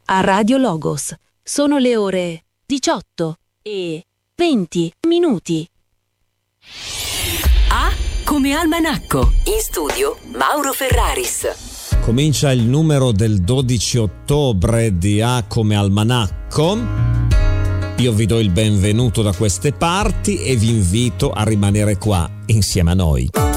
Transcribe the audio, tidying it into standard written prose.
a Radio Logos. Sono le ore 18:20. A come almanacco. In studio Mauro Ferraris. Comincia il numero del 12 ottobre di A come almanacco. Io vi do il benvenuto da queste parti e vi invito a rimanere qua insieme a noi.